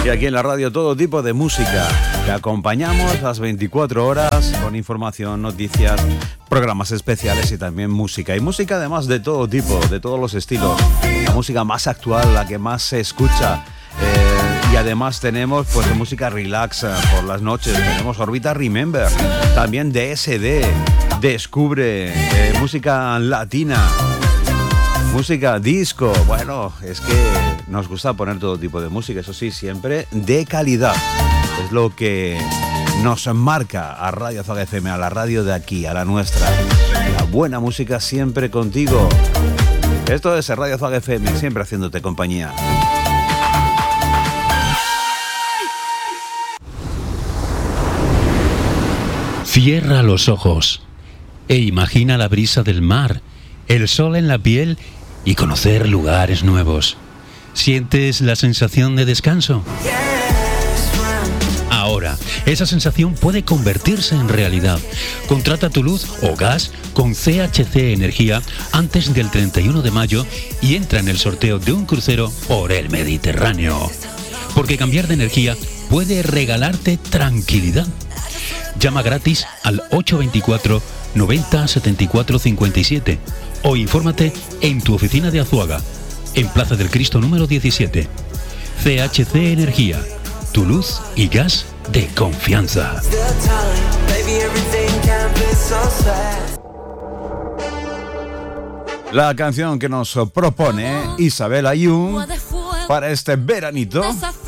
Y aquí en la radio todo tipo de música. Te acompañamos las 24 horas con información, noticias, programas especiales y también música. Y música además de todo tipo, de todos los estilos. La música más actual, la que más se escucha. Y además tenemos pues de música relax por las noches. Tenemos Orbita Remember, también DSD, Descubre, música latina. Música disco, bueno, es que nos gusta poner todo tipo de música, eso sí, siempre de calidad. Es lo que nos marca a Radio Azog FM, a la radio de aquí, a la nuestra. La buena música siempre contigo. Esto es Radio Azog FM, siempre haciéndote compañía. Cierra los ojos e imagina la brisa del mar, el sol en la piel y conocer lugares nuevos. ¿Sientes la sensación de descanso? Ahora, esa sensación puede convertirse en realidad. Contrata tu luz o gas con CHC Energía antes del 31 de mayo y entra en el sorteo de un crucero por el Mediterráneo. Porque cambiar de energía puede regalarte tranquilidad. Llama gratis al 824 90 74 57 o infórmate en tu oficina de Azuaga, en Plaza del Cristo número 17. CHC Energía, tu luz y gas de confianza. La canción que nos propone Isabel Ayun para este veranito,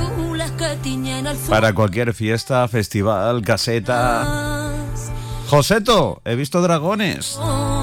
para cualquier fiesta, festival, caseta. Joseto, he visto dragones.